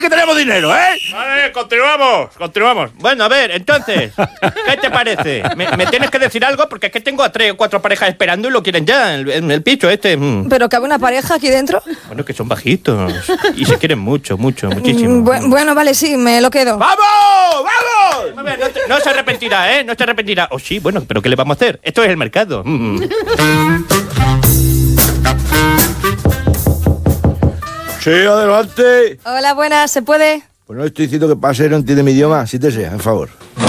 que tenemos dinero, ¿eh? Vale, continuamos. Bueno, a ver, entonces, ¿qué te parece? ¿Me tienes que decir algo? Porque es que tengo a 3 o 4 parejas esperando y lo quieren ya en el piso este. ¿Pero cabe una pareja aquí dentro? Bueno, que son bajitos y se quieren muchísimo. Bueno, vale, sí, me lo quedo. ¡Vamos! A ver, no se arrepentirá, ¿eh? No se arrepentirá. Oh, sí, bueno, pero ¿qué le vamos a hacer? Esto es el mercado. Sí, adelante. Hola, buenas, ¿se puede? Pues no estoy diciendo que pase, no entiende mi idioma. Siéntese, en favor.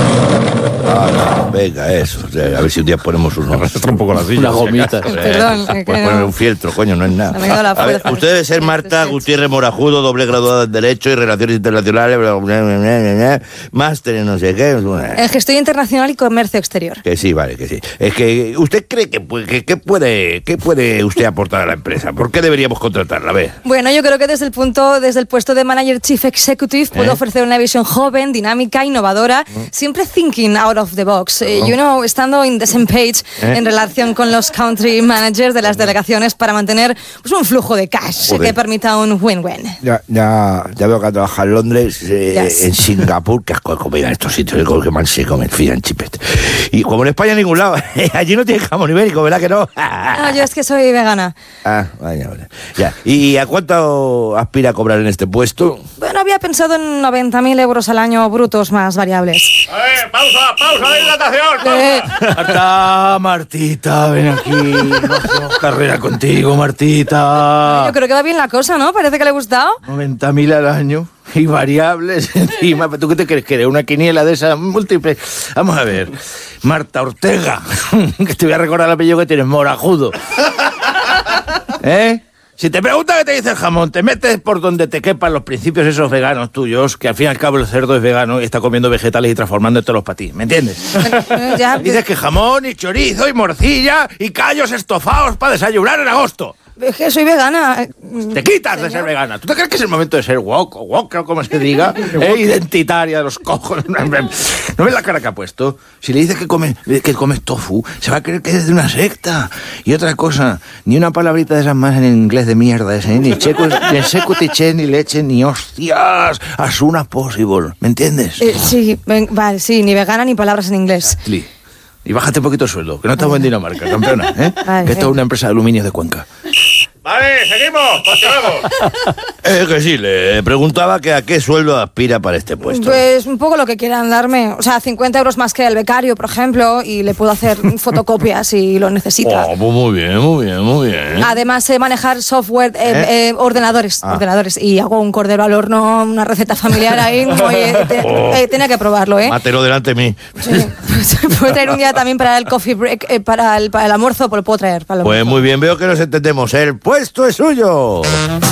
Venga, eso. A ver si un día ponemos un poco la silla. Una gomita. Perdón. Puedes poner un fieltro, coño, no es nada. Me ha ido la A ver, fuerza. usted debe ser Marta Gutiérrez Morajudo, doble graduada en Derecho y Relaciones Internacionales, máster en no sé qué. En Gestión Internacional y Comercio Exterior. Que sí, vale, que sí. Es que usted cree que puede usted aportar a la empresa. ¿Por qué deberíamos contratarla? A ver. Bueno, yo creo que desde el puesto de Manager Chief Executive puedo ofrecer una visión joven, dinámica, innovadora, siempre thinking out of the box. Estando in the same page en relación con los country managers de las delegaciones para mantener pues, un flujo de cash que permita un win-win. Ya veo que ha trabajado en Londres, en Singapur, que asco de comida en estos sitios, que mal se come el fish and chips. Y como en España en ningún lado, allí no tiene jamón ibérico, ¿verdad que no? No, yo es que soy vegana. Vaya. Ya. ¿Y a cuánto aspira a cobrar en este puesto? Bueno, había pensado en 90.000 euros al año brutos más variables. Pausa de hidratación. Martita, ven aquí. Hacemos carrera contigo, Martita. Yo creo que va bien la cosa, ¿no? Parece que le ha gustado. 90.000 al año y variables encima. ¿Tú qué te crees que eres? ¿Una quiniela de esas múltiples? Vamos a ver. Marta Ortega, que te voy a recordar el apellido que tienes, Morajudo. Si te pregunta qué te dice el jamón, te metes por donde te quepan los principios esos veganos tuyos, que al fin y al cabo el cerdo es vegano y está comiendo vegetales y transformándotelos para ti, ¿me entiendes? Dices que jamón y chorizo y morcilla y callos estofados para desayunar en agosto. Es que soy vegana. Te quitas de ser vegana. ¿Tú te crees que es el momento de ser woke o woke o como se diga? Identitaria de los cojones. ¿No ves la cara que ha puesto? Si le dices que comes tofu, se va a creer que es de una secta. Y otra cosa, ni una palabrita de esas más en inglés de mierda ese, ni seco tiché, ni leche, ni hostias. As soon as possible. ¿Me entiendes? Sí, vale, sí, ni vegana ni palabras en inglés. Y bájate un poquito el sueldo, que no estamos en Dinamarca, campeona, Vale, que esto es una empresa de aluminio de Cuenca. Vale, continuamos. Que sí, le preguntaba que a qué sueldo aspira para este puesto. Pues un poco lo que quieran darme. O sea, 50 euros más que el becario, por ejemplo, y le puedo hacer fotocopias si lo necesita. Pues muy bien. Además, sé manejar software, ordenadores, y hago un cordero al horno, una receta familiar ahí. Oye, tenía que probarlo, ¿eh? Mátelo delante de mí. Sí. Puedo traer un día también para el coffee break, para el almuerzo, pues lo puedo traer. Para el Pues almuerzo. muy bien, veo que nos entendemos. El puesto es suyo.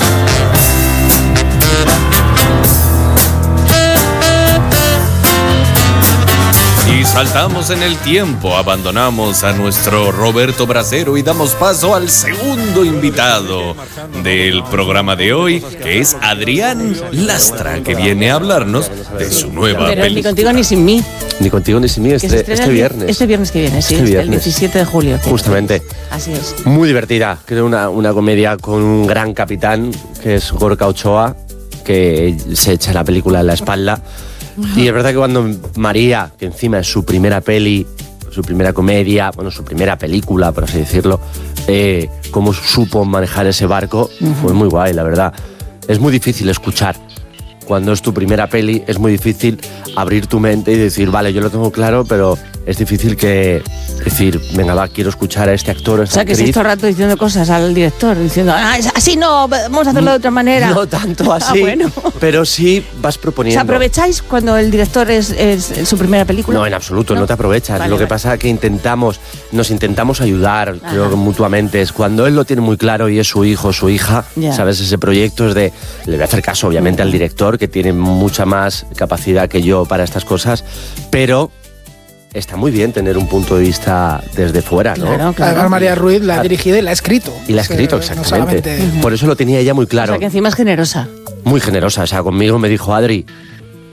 Y saltamos en el tiempo, abandonamos a nuestro Roberto Bracero y damos paso al segundo invitado del programa de hoy, que es Adrián Lastra, que viene a hablarnos de su nueva Pero película. Ni contigo ni sin mí. Ni contigo ni sin mí, Que se estrena este viernes que viene, sí, Este el viernes. 17 de julio. Justamente. Así es. Muy divertida. Creo una comedia con un gran capitán, que es Gorka Ochoa, que se echa la película en la espalda. Y es verdad que cuando María, que encima es su primera peli, su primera comedia, bueno, su primera película, por así decirlo, cómo supo manejar ese barco, fue muy guay, la verdad. Es muy difícil escuchar. Cuando es tu primera peli, es muy difícil abrir tu mente y decir, vale, yo lo tengo claro, pero es difícil decir, venga, va, quiero escuchar a este actor o a O esta sea, que actriz. estáis todo el rato diciendo cosas al director, diciendo, así no, vamos a hacerlo de otra manera. No tanto así, Bueno. pero sí vas ¿Os proponiendo. aprovecháis cuando el director es su primera película? No, en absoluto, no te aprovechas. Vale, lo que vale. pasa es que nos intentamos ayudar, creo que mutuamente. Es cuando él lo tiene muy claro y es su hijo, su hija, Ya. ¿sabes? Ese proyecto es de... Le voy a hacer caso, obviamente, al director, que tiene mucha más capacidad que yo para estas cosas, pero está muy bien tener un punto de vista desde fuera, ¿no? Claro. Además, María Ruiz la ha dirigido y la ha escrito. Y la ha escrito, No exactamente. solamente- Por eso lo tenía ella muy O claro. sea, que encima es generosa. Muy generosa. O sea, conmigo me dijo, Adri,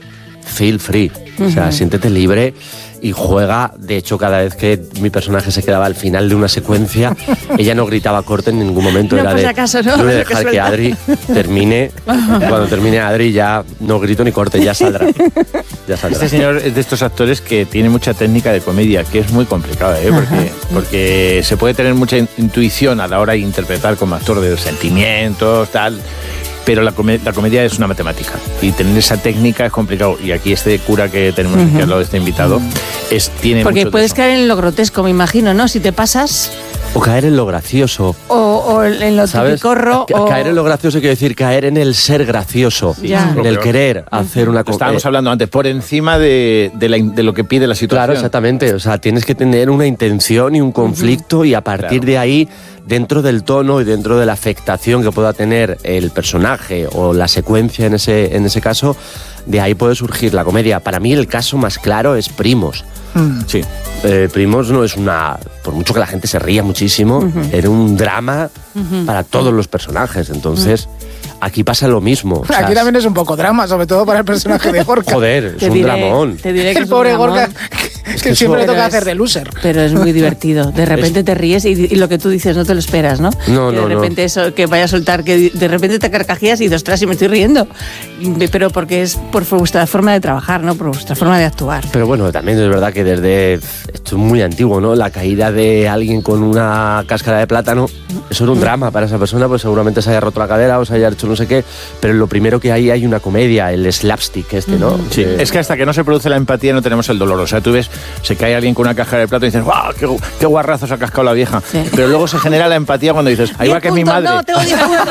feel free. O sea, siéntete libre y juega. De hecho, cada vez que mi personaje se quedaba al final de una secuencia, ella no gritaba corte en ningún momento. No, Era por de, si acaso, no. yo voy a dejar que Adri termine. Cuando termine Adri ya no grito ni corte, ya saldrá. Ya saldrá. Este señor es de estos actores que tiene mucha técnica de comedia, que es muy complicada, porque se puede tener mucha intuición a la hora de interpretar como actor de sentimientos, tal, pero la comedia es una matemática y tener esa técnica es complicado. Y aquí este cura que tenemos aquí al lado de este invitado tiene Porque mucho puedes de eso. caer en lo grotesco, me imagino, ¿no? Si te pasas, O caer en lo gracioso. o en lo ¿Sabes? tipicorro, o... Caer en lo gracioso quiere decir caer en el ser gracioso, Ya. en el querer hacer una cosa. Estábamos hablando antes, por encima de lo que pide la situación. Claro, exactamente. O sea, tienes que tener una intención y un conflicto y a partir de ahí, dentro del tono y dentro de la afectación que pueda tener el personaje o la secuencia en ese caso, de ahí puede surgir la comedia. Para mí el caso más claro es Primos. Sí. Primos no es una... Por mucho que la gente se ría muchísimo, era un drama para todos los personajes. Entonces, aquí pasa lo mismo. O sea, Aquí también es un poco drama, sobre todo para el personaje de Gorka. joder, es un dramón. Te diré que El es un pobre dramón. Gorka, que siempre le Pero toca es- hacer de loser. Pero es muy divertido. De repente te ríes y lo que tú dices no te lo esperas, ¿no? No, que no, de repente eso, que vaya a soltar, que de repente te carcajías y dices, ostras, y me estoy riendo. Pero porque es por vuestra forma de trabajar, ¿no? Por vuestra forma de actuar. Pero bueno, también es verdad que desde... Esto es muy antiguo, ¿no? La caída de alguien con una cáscara de plátano, eso era un drama para esa persona, pues seguramente se haya roto la cadera o se haya hecho no sé qué, pero lo primero que hay una comedia, el slapstick ¿no? Sí, es que hasta que no se produce la empatía no tenemos el dolor. O sea, tú ves, se cae alguien con una caja de plato y dices, ¡guau! ¡Qué guarrazo se ha cascado la vieja! Sí. Pero luego se genera la empatía cuando dices, ahí va que es mi madre. No, tengo 10 puntos.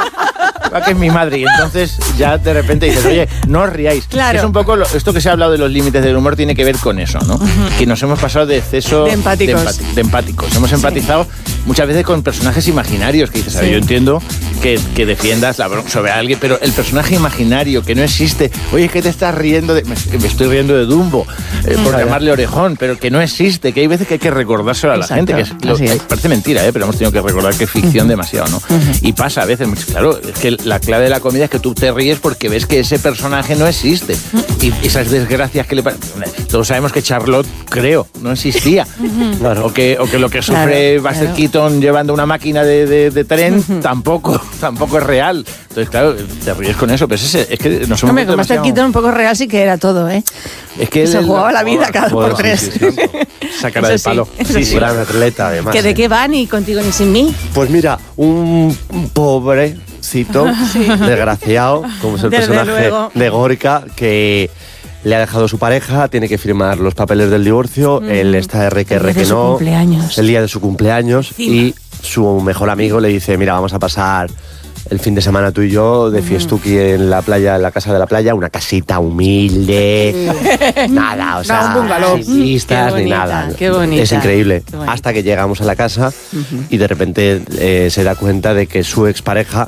Va que es mi madre. Y entonces ya de repente dices, oye, no os riáis. Claro. Es un poco esto que se ha hablado de los límites del humor tiene que ver con eso, ¿no? Que nos hemos pasado de exceso De empáticos. de empáticos. Hemos empatizado muchas veces con personajes imaginarios que dices, a ver, yo entiendo que defiendas la broma sobre alguien, pero el personaje imaginario que no existe, oye, es que te estás riendo de... Me estoy riendo de Dumbo, por llamarle orejón, pero que no existe, que hay veces que hay que recordárselo a la Exacto, gente, que así es. parece mentira, pero hemos tenido que recordar que es ficción demasiado, ¿no? Y pasa a veces, claro, es que la clave de la comedia es que tú te ríes porque ves que ese personaje no existe. Y esas desgracias que le pasan... Todos sabemos que Charlotte, creo, no existía. Claro. O que lo que sufre Claro, Buster claro. Keaton llevando una máquina de tren tampoco es real. Entonces, claro, te ríes con eso, pero es que nos hemos Hombre, vuelto como Buster demasiado- Keaton un poco real sí que era todo, ¿eh? Es que Se jugaba la vida cada Joder, por tres. sí, sí, Esa cara de Eso sí, palo. eso Sí, sí. sí. Gran atleta, además. ¿Que de qué va ni contigo ni sin mí? Pues mira, un pobrecito, desgraciado, como es el Desde personaje luego. de Gorka, que le ha dejado su pareja, tiene que firmar los papeles del divorcio, él está R que El día de su no, cumpleaños. el día de su cumpleaños, Encima. y su mejor amigo le dice, mira, vamos a pasar el fin de semana tú y yo de fiestuki en la playa, en la casa de la playa, una casita humilde, nada, o sea, un bungalow. sin vistas Qué ni bonita, nada. qué bonita, Es increíble. qué bonita. Hasta que llegamos a la casa y de repente se da cuenta de que su expareja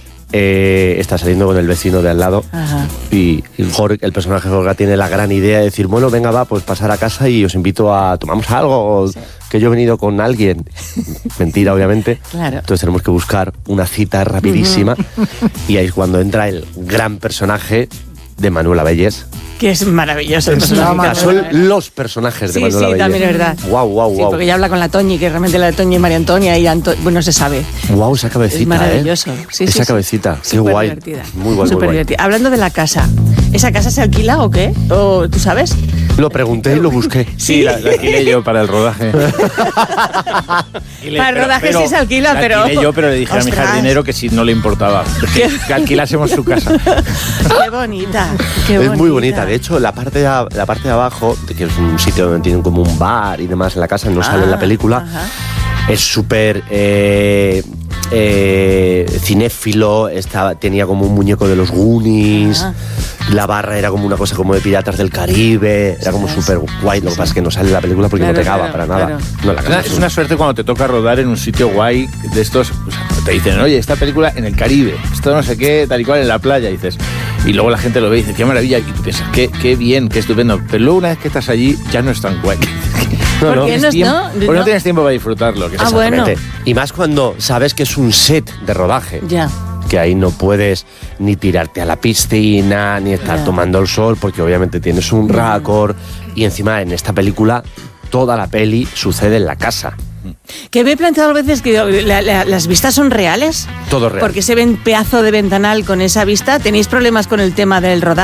está saliendo con el vecino de al lado. Ajá. Y el personaje Gorka tiene la gran idea de decir, bueno, venga, va, pues pasar a casa y os invito a tomamos algo, o que yo he venido con alguien. Mentira, obviamente. Claro. Entonces tenemos que buscar una cita rapidísima y ahí es cuando entra el gran personaje de Manuela Bellés. Que es maravilloso el personaje. Manuela. Son los personajes de Sí, Manuela sí, Bellés. también es verdad. Guau, guau, Sí, guau. porque ya habla con la Toñi, que realmente la Toñi y María Antonia y bueno, se sabe. Guau, esa cabecita, Es maravilloso. Sí, Esa sí, sí. cabecita, qué Súper guay. divertida. Muy guay, muy Súper guay. divertida. Hablando de la casa, ¿esa casa se alquila o qué? ¿O tú sabes? Lo pregunté y lo busqué. Sí, la alquilé yo para el rodaje. Para el rodaje sí se alquila, la pero- alquilé yo, pero le dije a mi Ostras. jardinero que si no le importaba, que alquilásemos su casa. Qué bonita. Qué Es muy bonita. De hecho, la parte de abajo, que es un sitio donde tienen como un bar y demás en la casa, no sale en la película, ajá. es súper cinéfilo, tenía como un muñeco de los Goonies, Ah. la barra era como una cosa como de Piratas del Caribe, era como súper guay. Lo que pasa es que no sale en la película porque Claro, no pegaba claro, para nada. claro. No, la casa Es una suerte cuando te toca rodar en un sitio guay de estos. O sea, te dicen, oye, esta película en el Caribe, esto no sé qué, tal y cual en la playa, dices. Y luego la gente lo ve y dice, qué maravilla. Y tú piensas, qué bien, qué estupendo. Pero luego una vez que estás allí, ya no es tan guay. ¿Por qué tienes no? tiempo, No, porque no. no tienes tiempo para disfrutarlo. Que Ah, bueno. Exactamente. Y más cuando sabes que es un set de rodaje. Ya. que ahí no puedes ni tirarte a la piscina, ni estar tomando el sol, porque obviamente tienes un récord, y encima en esta película toda la peli sucede en la casa. Que me he planteado a veces que las vistas son reales. Todo real. Porque se ven pedazo de ventanal con esa vista. ¿Tenéis problemas con el tema del rodaje?